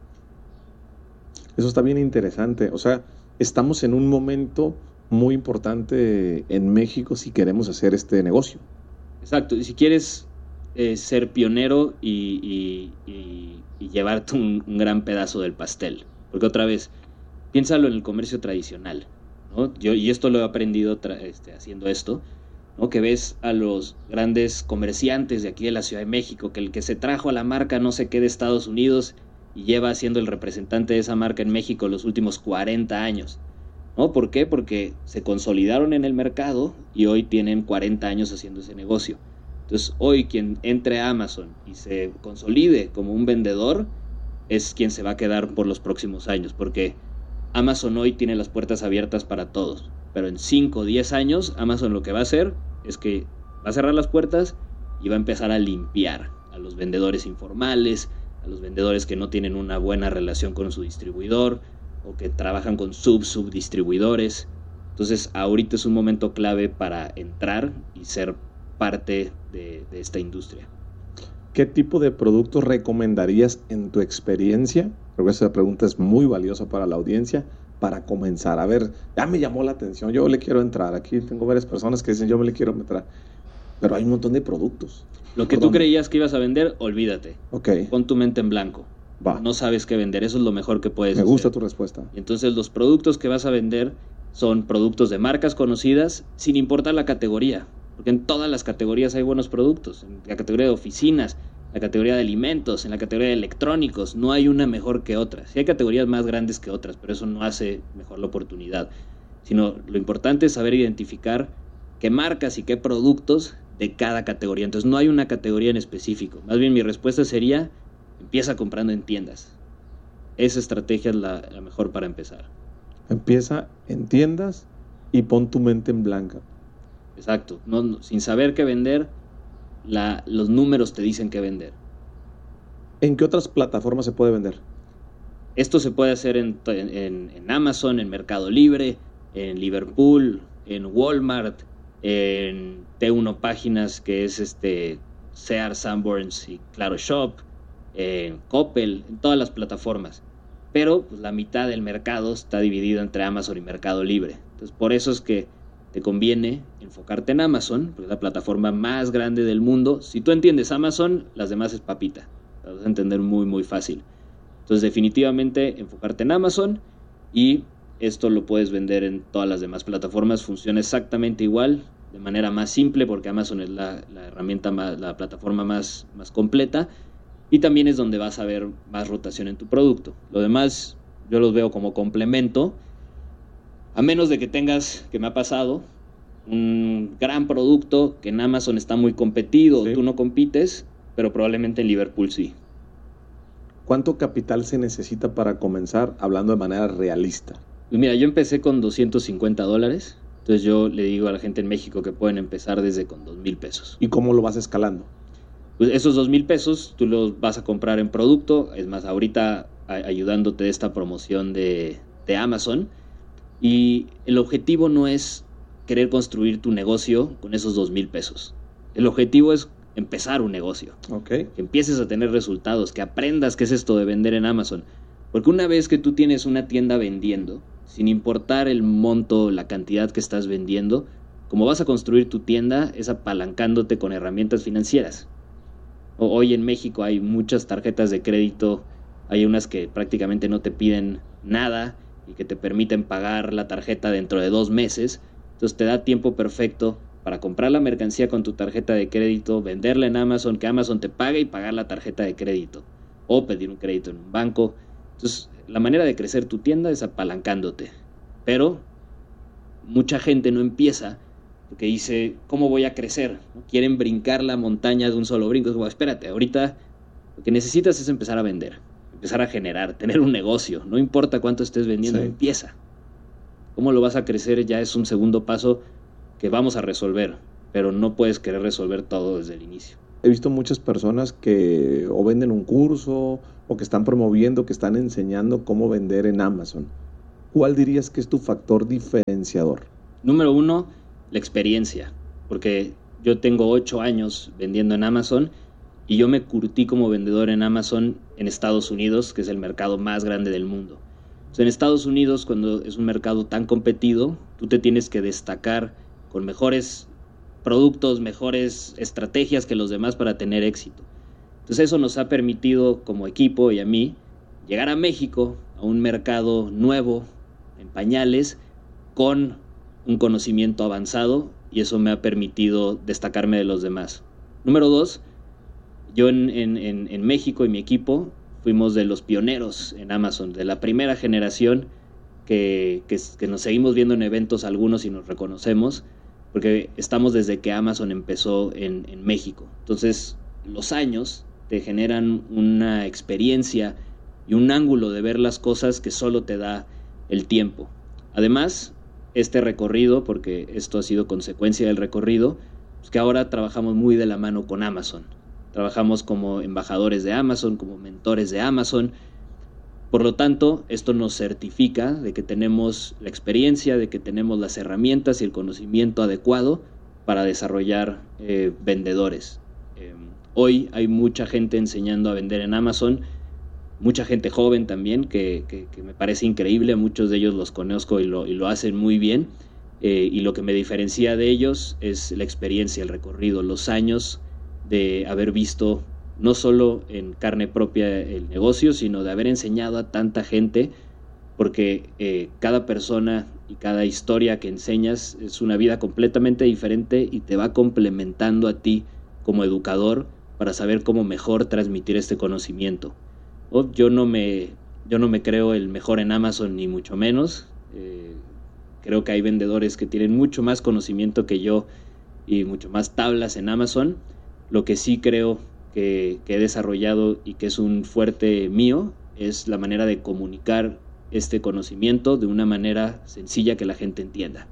Eso está bien interesante. O sea, estamos en un momento muy importante en México si queremos hacer este negocio. Exacto. Y si quieres eh, ser pionero y, y, y, y llevarte un, un gran pedazo del pastel. Porque otra vez, piénsalo en el comercio tradicional, ¿no? Yo, y esto lo he aprendido tra- este, haciendo esto, ¿no? Que ves a los grandes comerciantes de aquí de la Ciudad de México, que el que se trajo a la marca no sé qué de Estados Unidos y lleva siendo el representante de esa marca en México los últimos cuarenta años, ¿no? ¿Por qué? Porque se consolidaron en el mercado y hoy tienen cuarenta años haciendo ese negocio. Entonces hoy quien entre a Amazon y se consolide como un vendedor es quien se va a quedar por los próximos años, porque Amazon hoy tiene las puertas abiertas para todos, pero en cinco o diez años Amazon lo que va a hacer es que va a cerrar las puertas y va a empezar a limpiar a los vendedores informales, a los vendedores que no tienen una buena relación con su distribuidor o que trabajan con sub-subdistribuidores. Entonces ahorita es un momento clave para entrar y ser parte de, de esta industria. ¿Qué tipo de productos recomendarías en tu experiencia? Creo que esa pregunta es muy valiosa para la audiencia para comenzar. A ver, ya me llamó la atención, yo le quiero entrar. Aquí tengo varias personas que dicen yo me le quiero meter, pero hay un montón de productos. Lo que tú creías que ibas a vender, olvídate. Ok. Pon tu mente en blanco. Va. No sabes qué vender, eso es lo mejor que puedes Me hacer. gusta tu respuesta. Y entonces los productos que vas a vender son productos de marcas conocidas sin importar la categoría, porque en todas las categorías hay buenos productos. En la categoría de oficinas, la categoría de alimentos, en la categoría de electrónicos, no hay una mejor que otra. Sí hay categorías más grandes que otras, pero eso no hace mejor la oportunidad. Sino lo importante es saber identificar qué marcas y qué productos de cada categoría. Entonces no hay una categoría en específico. Más bien mi respuesta sería, empieza comprando en tiendas. Esa estrategia es la, la mejor para empezar. Empieza en tiendas y pon tu mente en blanca. Exacto. No, no, sin saber qué vender, la, los números te dicen qué vender. ¿En qué otras plataformas se puede vender? esto se puede hacer en, en, en Amazon, en Mercado Libre, en Liverpool, en Walmart, en T uno Páginas, que es este Sears, Sanborns y Claro Shop, en Coppel, en todas las plataformas. Pero pues, la mitad del mercado está dividido entre Amazon y Mercado Libre. Entonces, por eso es que te conviene enfocarte en Amazon, porque es la plataforma más grande del mundo. Si tú entiendes Amazon, las demás es papita. Las vas a entender muy, muy fácil. Entonces, definitivamente, enfocarte en Amazon, y esto lo puedes vender en todas las demás plataformas. Funciona exactamente igual, de manera más simple, porque Amazon es la, la herramienta, más, la plataforma más, más completa, y también es donde vas a ver más rotación en tu producto. Lo demás, yo los veo como complemento, a menos de que tengas, que me ha pasado, un gran producto que en Amazon está muy competido, sí. Tú no compites, pero probablemente en Liverpool sí. ¿Cuánto capital se necesita para comenzar, hablando de manera realista? Pues mira, yo empecé con doscientos cincuenta dólares, entonces yo le digo a la gente en México que pueden empezar desde con dos mil pesos. ¿Y cómo lo vas escalando? Pues esos dos mil pesos tú los vas a comprar en producto, es más, ahorita a, ayudándote de esta promoción de, de Amazon, y el objetivo no es querer construir tu negocio con esos dos mil pesos. El objetivo es empezar un negocio. Okay. Que empieces a tener resultados, que aprendas qué es esto de vender en Amazon. Porque una vez que tú tienes una tienda vendiendo, sin importar el monto, la cantidad que estás vendiendo, como vas a construir tu tienda es apalancándote con herramientas financieras. Hoy en México hay muchas tarjetas de crédito, hay unas que prácticamente no te piden nada y que te permiten pagar la tarjeta dentro de dos meses. Entonces te da tiempo perfecto para comprar la mercancía con tu tarjeta de crédito, venderla en Amazon, que Amazon te pague y pagar la tarjeta de crédito, o pedir un crédito en un banco. Entonces, la manera de crecer tu tienda es apalancándote. Pero mucha gente no empieza porque dice, ¿cómo voy a crecer? Quieren brincar la montaña de un solo brinco. Es como, espérate, ahorita lo que necesitas es empezar a vender, empezar a generar, tener un negocio. No importa cuánto estés vendiendo, sí. Empieza. ¿Cómo lo vas a crecer? Ya es un segundo paso que vamos a resolver, pero no puedes querer resolver todo desde el inicio. He visto muchas personas que o venden un curso o que están promoviendo, que están enseñando cómo vender en Amazon. ¿Cuál dirías que es tu factor diferenciador? Número uno, la experiencia, porque yo tengo ocho años vendiendo en Amazon y yo me curtí como vendedor en Amazon en Estados Unidos, que es el mercado más grande del mundo. O sea, en Estados Unidos, cuando es un mercado tan competido, tú te tienes que destacar con mejores productos, mejores estrategias que los demás para tener éxito. Entonces eso nos ha permitido como equipo y a mí llegar a México, a un mercado nuevo, en pañales, con un conocimiento avanzado, y eso me ha permitido destacarme de los demás. Número dos, yo en, en, en, en México y mi equipo fuimos de los pioneros en Amazon, de la primera generación que, que, que nos seguimos viendo en eventos algunos y nos reconocemos, porque estamos desde que Amazon empezó en, en México. Entonces, los años te generan una experiencia y un ángulo de ver las cosas que solo te da el tiempo. Además, este recorrido, porque esto ha sido consecuencia del recorrido, pues que ahora trabajamos muy de la mano con Amazon. Trabajamos como embajadores de Amazon, como mentores de Amazon. Por lo tanto, esto nos certifica de que tenemos la experiencia, de que tenemos las herramientas y el conocimiento adecuado para desarrollar eh, vendedores. Eh, hoy hay mucha gente enseñando a vender en Amazon, mucha gente joven también, que, que, que me parece increíble. Muchos de ellos los conozco y lo, y lo hacen muy bien. Eh, y lo que me diferencia de ellos es la experiencia, el recorrido, los años de haber visto no solo en carne propia el negocio, sino de haber enseñado a tanta gente, porque eh, cada persona y cada historia que enseñas es una vida completamente diferente y te va complementando a ti como educador para saber cómo mejor transmitir este conocimiento. Oh, yo no me, yo no me creo el mejor en Amazon, ni mucho menos. Eh, creo que hay vendedores que tienen mucho más conocimiento que yo y mucho más tablas en Amazon. Lo que sí creo Que, que he desarrollado y que es un fuerte mío es la manera de comunicar este conocimiento de una manera sencilla que la gente entienda.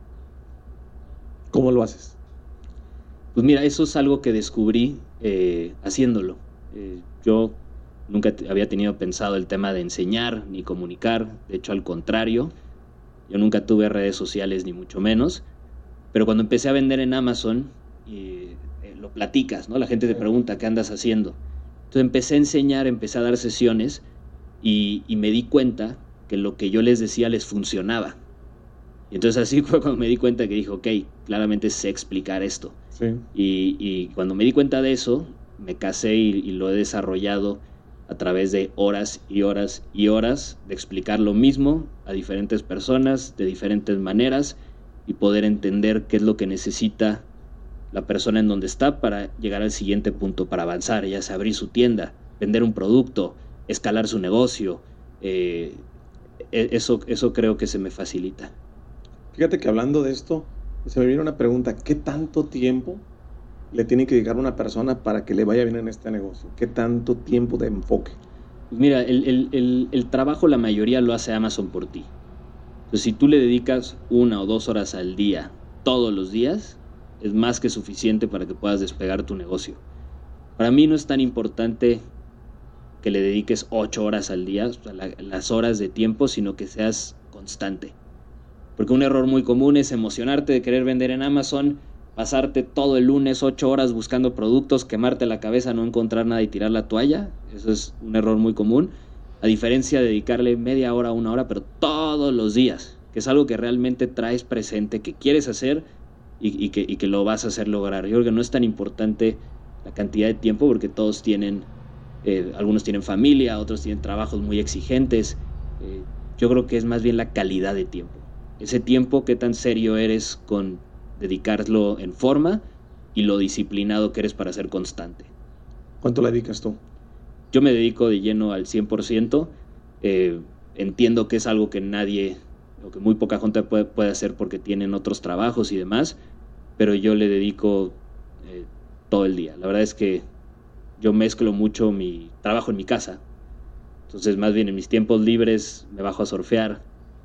¿Cómo lo haces? Pues mira, eso es algo que descubrí eh, haciéndolo. Eh, yo nunca t- había tenido pensado el tema de enseñar ni comunicar, de hecho al contrario, yo nunca tuve redes sociales ni mucho menos, pero cuando empecé a vender en Amazon, eh, eh, lo platicas, ¿no? La gente te pregunta, ¿qué andas haciendo? Entonces empecé a enseñar, empecé a dar sesiones y, y me di cuenta que lo que yo les decía les funcionaba. Y entonces así fue cuando me di cuenta que dije, ok, claramente sé explicar esto. Sí. Y, y cuando me di cuenta de eso, me casé y, y lo he desarrollado a través de horas y horas y horas de explicar lo mismo a diferentes personas, de diferentes maneras, y poder entender qué es lo que necesita la persona en donde está para llegar al siguiente punto, para avanzar, ya sea abrir su tienda, vender un producto, escalar su negocio. Eh, eso, eso creo que se me facilita. Fíjate que hablando de esto, se me viene una pregunta, ¿qué tanto tiempo le tiene que dedicar una persona para que le vaya bien en este negocio? ¿Qué tanto tiempo de enfoque? Pues mira, el, el, el, el trabajo la mayoría lo hace Amazon por ti. Entonces, si tú le dedicas una o dos horas al día, todos los días, es más que suficiente para que puedas despegar tu negocio. Para mí no es tan importante que le dediques ocho horas al día, o sea, la, las horas de tiempo, sino que seas constante. Porque un error muy común es emocionarte de querer vender en Amazon, pasarte todo el lunes ocho horas buscando productos, quemarte la cabeza, no encontrar nada y tirar la toalla. Eso es un error muy común. A diferencia de dedicarle media hora, una hora, pero todos los días, que es algo que realmente traes presente, que quieres hacer y, y, que, y que lo vas a hacer lograr. Yo creo que no es tan importante la cantidad de tiempo porque todos tienen, eh, algunos tienen familia, otros tienen trabajos muy exigentes. Eh, yo creo que es más bien la calidad de tiempo. Ese tiempo, qué tan serio eres con dedicarlo en forma y lo disciplinado que eres para ser constante. ¿Cuánto le dedicas tú? Yo me dedico de lleno al cien por ciento. Eh, entiendo que es algo que nadie, o que muy poca gente puede, puede hacer porque tienen otros trabajos y demás, pero yo le dedico eh, todo el día. La verdad es que yo mezclo mucho mi trabajo en mi casa. Entonces, más bien en mis tiempos libres me bajo a surfear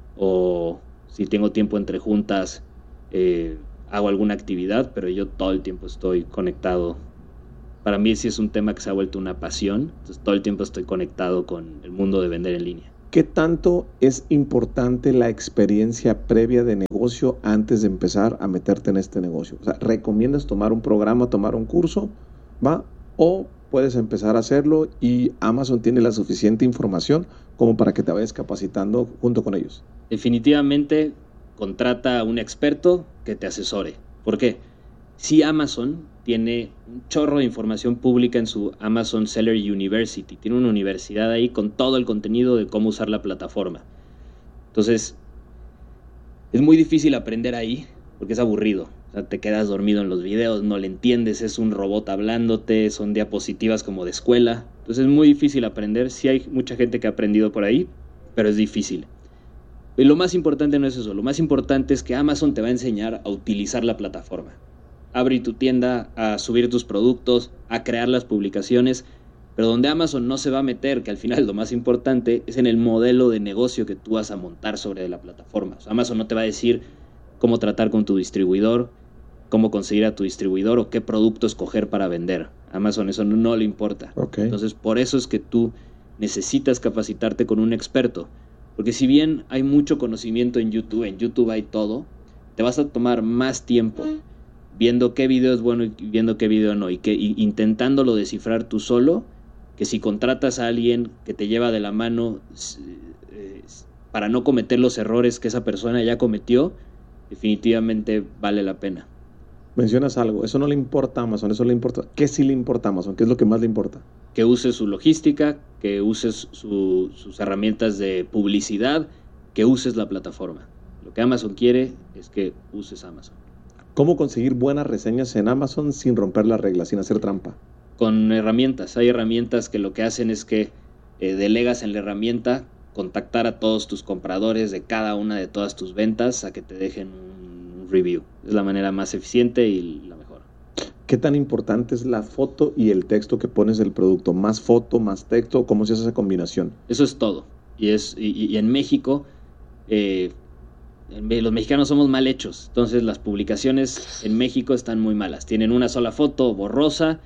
o si tengo tiempo entre juntas, eh, hago alguna actividad, pero yo todo el tiempo estoy conectado. Para mí sí es un tema que se ha vuelto una pasión, entonces todo el tiempo estoy conectado con el mundo de vender en línea. ¿Qué tanto es importante la experiencia previa de negocio antes de empezar a meterte en este negocio? O sea, ¿recomiendas tomar un programa, tomar un curso, va? ¿O puedes empezar a hacerlo y Amazon tiene la suficiente información como para que te vayas capacitando junto con ellos? Definitivamente contrata a un experto que te asesore. ¿Por qué? Si Amazon tiene un chorro de información pública en su Amazon Seller University, tiene una universidad ahí con todo el contenido de cómo usar la plataforma. Entonces, es muy difícil aprender ahí porque es aburrido. O sea, te quedas dormido en los videos, no le entiendes, es un robot hablándote, son diapositivas como de escuela. Entonces es muy difícil aprender. Sí hay mucha gente que ha aprendido por ahí, pero es difícil. Y lo más importante no es eso, lo más importante es que Amazon te va a enseñar a utilizar la plataforma. A abrir tu tienda, a subir tus productos, a crear las publicaciones, pero donde Amazon no se va a meter, que al final lo más importante es en el modelo de negocio que tú vas a montar sobre la plataforma. O sea, Amazon no te va a decir cómo tratar con tu distribuidor, cómo conseguir a tu distribuidor o qué producto escoger para vender. A Amazon eso no, no le importa. Okay. Entonces, por eso es que tú necesitas capacitarte con un experto. Porque si bien hay mucho conocimiento en YouTube, en YouTube hay todo, te vas a tomar más tiempo viendo qué video es bueno y viendo qué video no, y, que, y intentándolo descifrar tú solo, que si contratas a alguien que te lleva de la mano eh, para no cometer los errores que esa persona ya cometió, definitivamente vale la pena. Mencionas algo, eso no le importa a Amazon, eso le importa. ¿Qué sí le importa a Amazon? ¿Qué es lo que más le importa? Que uses su logística, que uses su, sus herramientas de publicidad, que uses la plataforma. Lo que Amazon quiere es que uses Amazon. ¿Cómo conseguir buenas reseñas en Amazon sin romper las reglas, sin hacer trampa? Con herramientas. Hay herramientas que lo que hacen es que eh, delegas en la herramienta contactar a todos tus compradores de cada una de todas tus ventas a que te dejen un review. Es la manera más eficiente y la mejor. ¿Qué tan importante es la foto y el texto que pones del producto? ¿Más foto, más texto? ¿Cómo se hace esa combinación? Eso es todo. Y, es, y, y en México, eh, en, los mexicanos somos mal hechos. Entonces las publicaciones en México están muy malas. Tienen una sola foto borrosa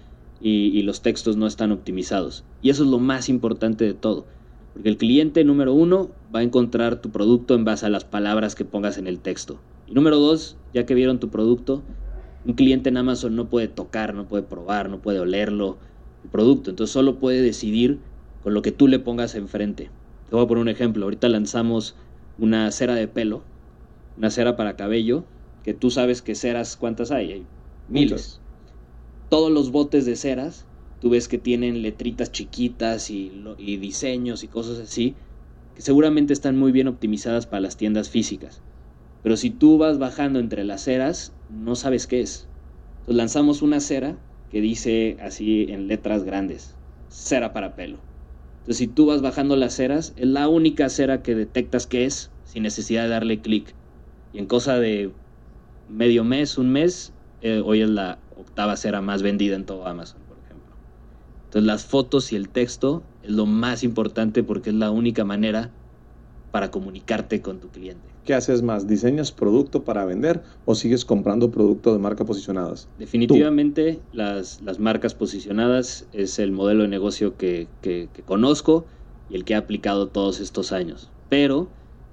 y, y los textos no están optimizados. Y eso es lo más importante de todo, porque el cliente número uno va a encontrar tu producto en base a las palabras que pongas en el texto. Y número dos, ya que vieron tu producto, un cliente en Amazon no puede tocar, no puede probar, no puede olerlo, el producto. Entonces solo puede decidir con lo que tú le pongas enfrente. Te voy a poner un ejemplo. Ahorita lanzamos una cera de pelo, una cera para cabello, que tú sabes que ceras, ¿cuántas hay? Hay miles. Muchas. Todos los botes de ceras, tú ves que tienen letritas chiquitas y, y diseños y cosas así, que seguramente están muy bien optimizadas para las tiendas físicas. Pero si tú vas bajando entre las ceras, no sabes qué es. Entonces lanzamos una cera que dice así en letras grandes, cera para pelo. Entonces si tú vas bajando las ceras, es la única cera que detectas qué es, sin necesidad de darle clic. Y en cosa de medio mes, un mes, eh, hoy es la octava cera más vendida en todo Amazon, por ejemplo. Entonces las fotos y el texto es lo más importante porque es la única manera para comunicarte con tu cliente. ¿Qué haces más? ¿Diseñas producto para vender o sigues comprando producto de marca posicionadas? Definitivamente las, las marcas posicionadas es el modelo de negocio que, que, que conozco y el que he aplicado todos estos años. Pero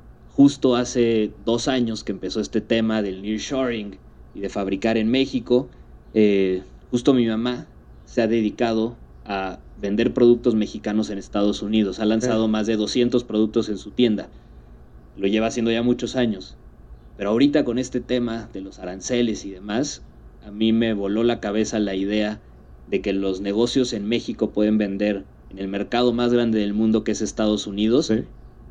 justo hace dos años que empezó este tema del nearshoring y de fabricar en México, eh, justo mi mamá se ha dedicado a vender productos mexicanos en Estados Unidos. Ha lanzado sí. más de doscientos productos en su tienda. Lo lleva haciendo ya muchos años. Pero ahorita con este tema de los aranceles y demás, a mí me voló la cabeza la idea de que los negocios en México pueden vender en el mercado más grande del mundo, que es Estados Unidos. Sí.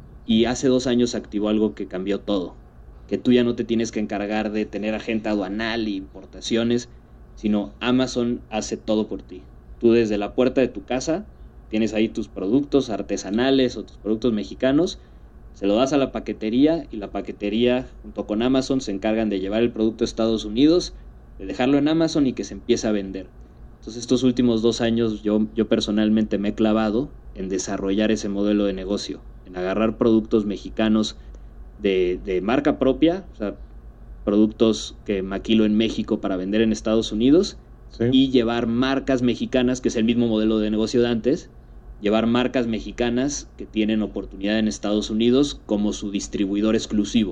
Y hace dos años activó algo que cambió todo. Que tú ya no te tienes que encargar de tener agente aduanal e importaciones, sino Amazon hace todo por ti. Tú desde la puerta de tu casa tienes ahí tus productos artesanales o tus productos mexicanos, se lo das a la paquetería y la paquetería junto con Amazon se encargan de llevar el producto a Estados Unidos, de dejarlo en Amazon y que se empiece a vender. Entonces estos últimos dos años yo, yo personalmente me he clavado en desarrollar ese modelo de negocio, en agarrar productos mexicanos de, de marca propia, o sea, productos que maquilo en México para vender en Estados Unidos, sí. y llevar marcas mexicanas, que es el mismo modelo de negocio de antes, llevar marcas mexicanas que tienen oportunidad en Estados Unidos como su distribuidor exclusivo.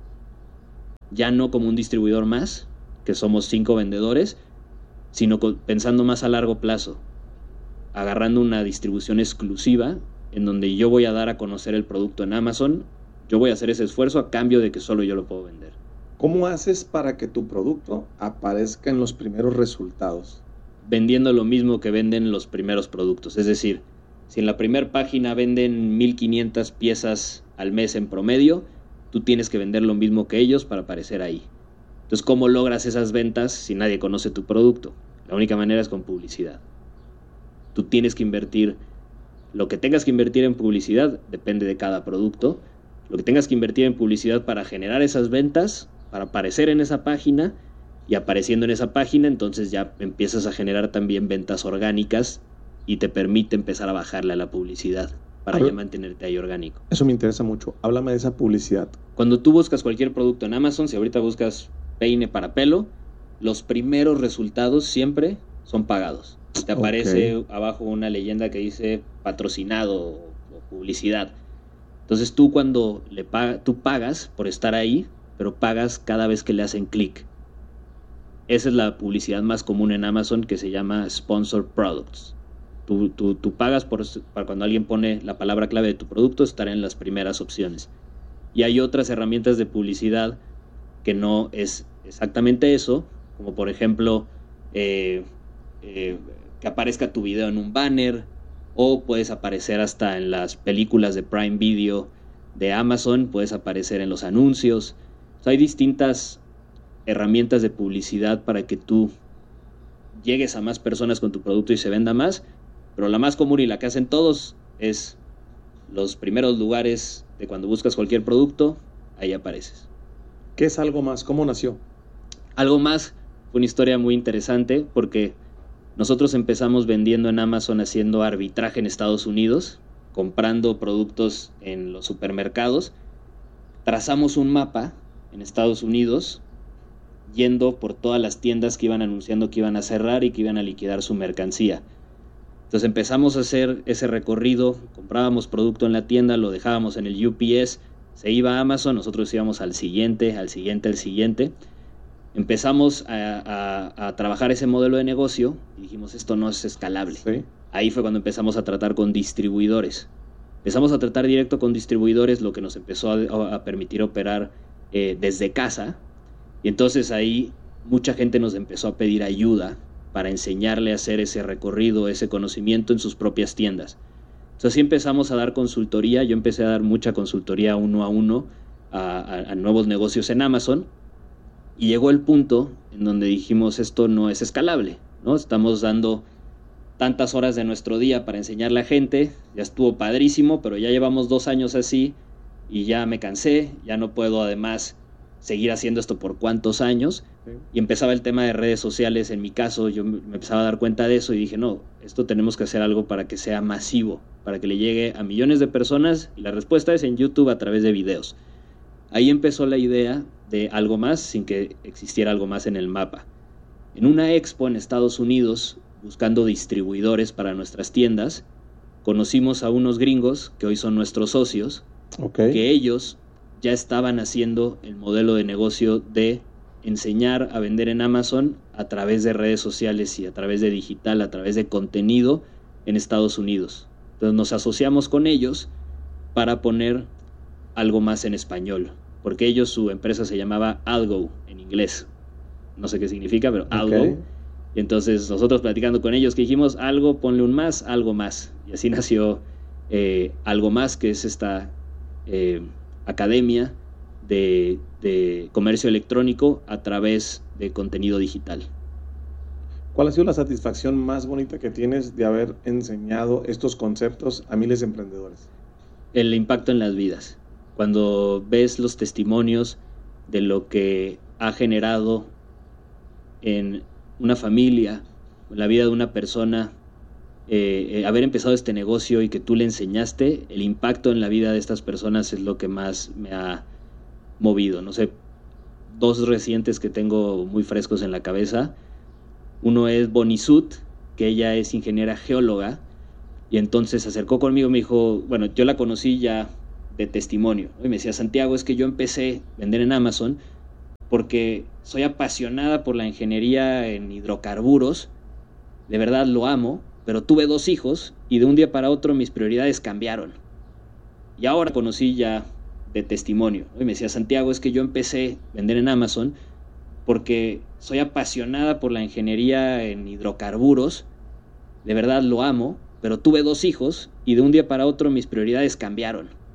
Ya no como un distribuidor más, que somos cinco vendedores, sino pensando más a largo plazo, agarrando una distribución exclusiva en donde yo voy a dar a conocer el producto en Amazon, yo voy a hacer ese esfuerzo a cambio de que solo yo lo puedo vender. ¿Cómo haces para que tu producto aparezca en los primeros resultados? Vendiendo lo mismo que venden los primeros productos, es decir, si en la primera página venden mil quinientas piezas al mes en promedio, tú tienes que vender lo mismo que ellos para aparecer ahí. Entonces, ¿cómo logras esas ventas si nadie conoce tu producto? La única manera es con publicidad. Tú tienes que invertir, lo que tengas que invertir en publicidad depende de cada producto, lo que tengas que invertir en publicidad para generar esas ventas, para aparecer en esa página, y apareciendo en esa página, entonces ya empiezas a generar también ventas orgánicas y te permite empezar a bajarle a la publicidad para ya mantenerte ahí orgánico. Eso me interesa mucho. Háblame de esa publicidad. Cuando tú buscas cualquier producto en Amazon, si ahorita buscas peine para pelo, los primeros resultados siempre son pagados. Te aparece okay. abajo una leyenda que dice patrocinado o, o publicidad. Entonces tú cuando le pag- tú pagas por estar ahí, pero pagas cada vez que le hacen clic. Esa es la publicidad más común en Amazon, que se llama Sponsored Products. Tú, tú, tú pagas por, para cuando alguien pone la palabra clave de tu producto, estar en las primeras opciones. Y hay otras herramientas de publicidad que no es exactamente eso, como por ejemplo eh, eh, que aparezca tu video en un banner, o puedes aparecer hasta en las películas de Prime Video de Amazon, puedes aparecer en los anuncios. O sea, hay distintas herramientas de publicidad para que tú llegues a más personas con tu producto y se venda más, pero la más común y la que hacen todos es los primeros lugares de cuando buscas cualquier producto, ahí apareces. ¿Qué es Algo Más? ¿Cómo nació? Algo Más fue una historia muy interesante porque nosotros empezamos vendiendo en Amazon haciendo arbitraje en Estados Unidos, comprando productos en los supermercados, trazamos un mapa en Estados Unidos yendo por todas las tiendas que iban anunciando que iban a cerrar y que iban a liquidar su mercancía. Entonces empezamos a hacer ese recorrido, comprábamos producto en la tienda, lo dejábamos en el U P S, se iba a Amazon, nosotros íbamos al siguiente, al siguiente, al siguiente. Empezamos a, a, a trabajar ese modelo de negocio y dijimos, esto no es escalable. Sí. Ahí fue cuando empezamos a tratar con distribuidores. Empezamos a tratar directo con distribuidores, lo que nos empezó a, a permitir operar eh, desde casa. Y entonces ahí mucha gente nos empezó a pedir ayuda para enseñarle a hacer ese recorrido, ese conocimiento en sus propias tiendas. Entonces así empezamos a dar consultoría. Yo empecé a dar mucha consultoría uno a uno a, a, a nuevos negocios en Amazon. Y llegó el punto en donde dijimos, esto no es escalable, ¿no? Estamos dando tantas horas de nuestro día para enseñarle a gente, ya estuvo padrísimo, pero ya llevamos dos años así y ya me cansé, ya no puedo además seguir haciendo esto por cuántos años. Sí. Y empezaba el tema de redes sociales. En mi caso, yo me empezaba a dar cuenta de eso y dije, no, esto tenemos que hacer algo para que sea masivo, para que le llegue a millones de personas, y la respuesta es en YouTube a través de videos. Ahí empezó la idea de algo más sin que existiera algo más en el mapa. En una expo en Estados Unidos, buscando distribuidores para nuestras tiendas, conocimos a unos gringos que hoy son nuestros socios, okay. que ellos ya estaban haciendo el modelo de negocio de enseñar a vender en Amazon a través de redes sociales y a través de digital, a través de contenido en Estados Unidos. Entonces nos asociamos con ellos para poner algo más en español, porque ellos, su empresa se llamaba Algo en inglés. No sé qué significa, pero okay. Algo. Y entonces nosotros platicando con ellos que dijimos, algo, ponle un más, algo más. Y así nació eh, Algo Más, que es esta eh, academia de, de comercio electrónico a través de contenido digital. ¿Cuál ha sido la satisfacción más bonita que tienes de haber enseñado estos conceptos a miles de emprendedores? El impacto en las vidas. Cuando ves los testimonios de lo que ha generado en una familia, en la vida de una persona, eh, eh, haber empezado este negocio y que tú le enseñaste, el impacto en la vida de estas personas es lo que más me ha movido. No sé, dos recientes que tengo muy frescos en la cabeza. Uno es Bonnie Sud, que ella es ingeniera geóloga, y entonces se acercó conmigo y me dijo, bueno, yo la conocí ya de testimonio, ¿no? Y me decía, Santiago, es que yo empecé a vender en Amazon porque soy apasionada por la ingeniería en hidrocarburos, de verdad lo amo, pero tuve dos hijos y de un día para otro mis prioridades cambiaron. Y ahora conocí ya de testimonio, ¿no? Y me decía, Santiago, es que yo empecé a vender en Amazon porque soy apasionada por la ingeniería en hidrocarburos, de verdad lo amo, pero tuve dos hijos y de un día para otro mis prioridades cambiaron.